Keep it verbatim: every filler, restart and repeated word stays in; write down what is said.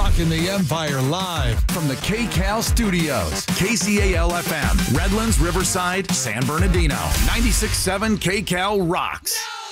Rocking the Empire live from the K C A L studios. K C A L F M, Redlands, Riverside, San Bernardino. ninety-six point seven K C A L rocks.